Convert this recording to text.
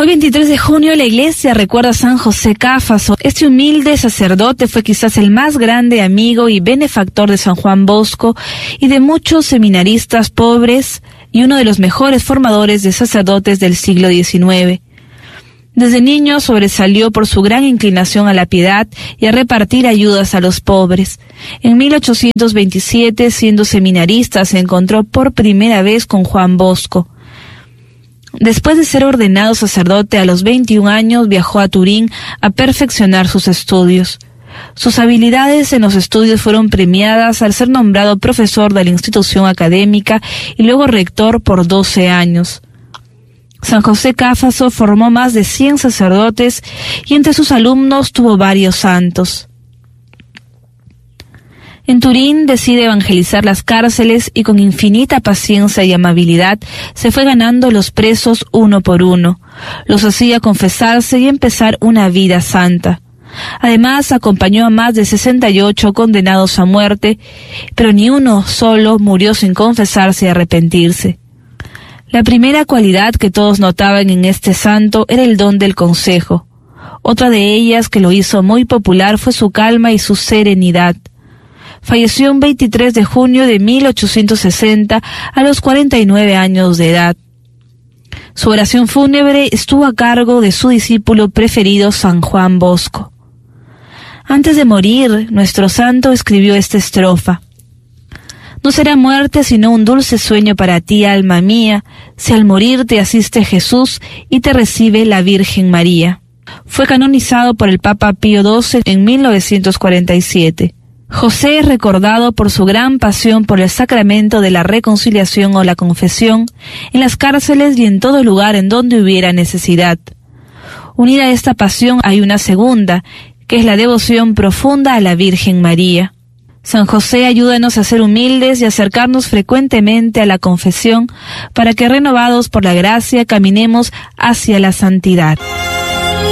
Hoy 23 de junio la iglesia recuerda a San José Cáfaso. Este humilde sacerdote fue quizás el más grande amigo y benefactor de San Juan Bosco y de muchos seminaristas pobres y uno de los mejores formadores de sacerdotes del siglo XIX. Desde niño sobresalió por su gran inclinación a la piedad y a repartir ayudas a los pobres. En 1827, siendo seminarista, se encontró por primera vez con Juan Bosco. Después de ser ordenado sacerdote a los 21 años, viajó a Turín a perfeccionar sus estudios. Sus habilidades en los estudios fueron premiadas al ser nombrado profesor de la institución académica y luego rector por 12 años. San José Cáfaso formó más de 100 sacerdotes y entre sus alumnos tuvo varios santos. En Turín decide evangelizar las cárceles y con infinita paciencia y amabilidad se fue ganando los presos uno por uno. Los hacía confesarse y empezar una vida santa. Además, acompañó a más de 68 condenados a muerte, pero ni uno solo murió sin confesarse y arrepentirse. La primera cualidad que todos notaban en este santo era el don del consejo. Otra de ellas que lo hizo muy popular fue su calma y su serenidad. Falleció un 23 de junio de 1860 a los 49 años de edad. Su oración fúnebre estuvo a cargo de su discípulo preferido, San Juan Bosco. Antes de morir, nuestro santo escribió esta estrofa. No será muerte sino un dulce sueño para ti, alma mía, si al morir te asiste Jesús y te recibe la Virgen María. Fue canonizado por el Papa Pío XII en 1947. José es recordado por su gran pasión por el sacramento de la reconciliación o la confesión en las cárceles y en todo lugar en donde hubiera necesidad. Unida a esta pasión hay una segunda, que es la devoción profunda a la Virgen María. San José, ayúdanos a ser humildes y acercarnos frecuentemente a la confesión para que, renovados por la gracia, caminemos hacia la santidad.